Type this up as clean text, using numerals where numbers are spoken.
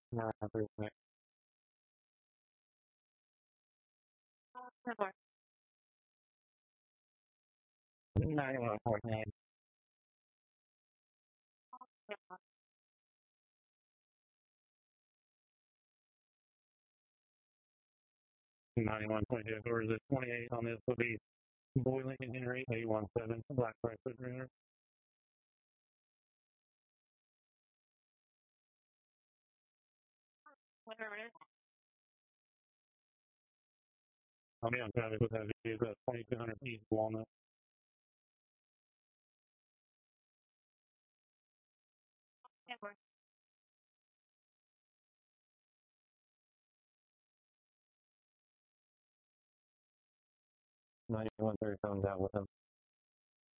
9%. 91.9. 91.2. Or is it 28 on this? Will be Boy Lincoln Henry 817 Black Price Refrigerator. I'll be on traffic with that view. That's 2200 East Walnut. Network. 9130 comes out with them.